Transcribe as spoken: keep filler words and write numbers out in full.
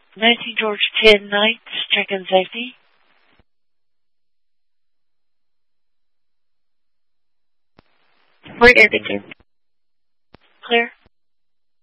nineteen George ten Knights, check-in safety. Report everything. Clear.